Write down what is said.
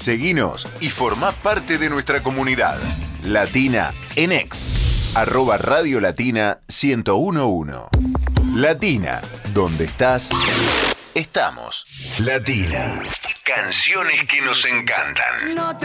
Seguinos y formá parte de nuestra comunidad. Latina en X, @Radio Latina 1011. Latina, donde estás, estamos. Latina, canciones que nos encantan.